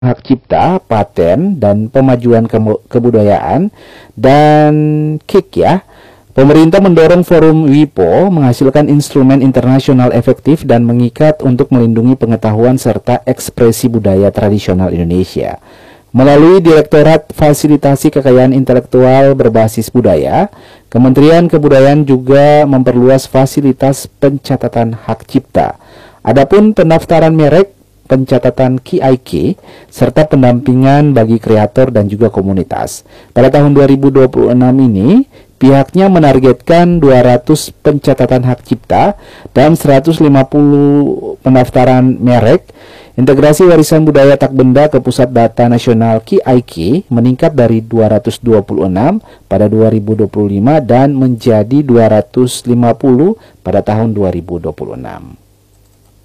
hak cipta, paten, dan pemajuan kebudayaan, dan KIK ya. Pemerintah mendorong forum WIPO menghasilkan instrumen internasional efektif dan mengikat untuk melindungi pengetahuan serta ekspresi budaya tradisional Indonesia. Melalui Direktorat Fasilitasi Kekayaan Intelektual Berbasis Budaya, Kementerian Kebudayaan juga memperluas fasilitas pencatatan hak cipta. Adapun pendaftaran merek, pencatatan KIK, serta pendampingan bagi kreator dan juga komunitas. Pada tahun 2026 ini, pihaknya menargetkan 200 pencatatan hak cipta dan 150 pendaftaran merek. Integrasi warisan budaya tak benda ke Pusat Data Nasional KIK meningkat dari 226 pada 2025 dan menjadi 250 pada tahun 2026.